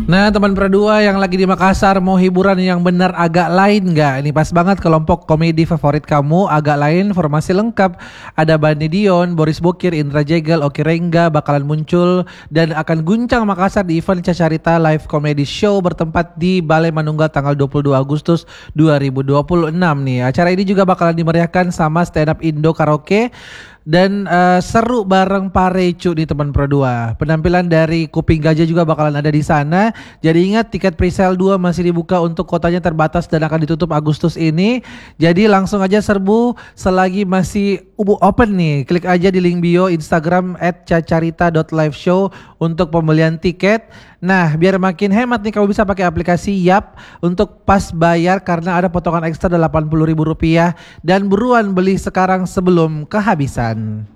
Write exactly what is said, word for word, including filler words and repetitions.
Nah teman Perdua yang lagi di Makassar mau hiburan yang benar agak lain nggak? Ini pas banget kelompok komedi favorit kamu agak lain formasi lengkap. Ada Bani Dion, Boris Bokir, Indra Jegel, Oki Rengga bakalan muncul dan akan guncang Makassar di event Cacarita Live Comedy Show bertempat di Balai Manunggal tanggal dua puluh dua Agustus dua ribu dua puluh enam nih. Acara ini juga bakalan dimeriahkan sama Stand Up Indo Karaoke dan uh, seru bareng Parecu nih teman Pro dua. Penampilan dari Kuping Gajah juga bakalan ada di sana. Jadi ingat tiket presale dua masih dibuka untuk kotanya terbatas dan akan ditutup Agustus ini. Jadi langsung aja serbu selagi masih open nih. Klik aja di link bio Instagram at cacarita dot live show untuk pembelian tiket. Nah, biar makin hemat nih kamu bisa pakai aplikasi Yap untuk pas bayar karena ada potongan ekstra delapan puluh ribu rupiah dan buruan beli sekarang sebelum kehabisan.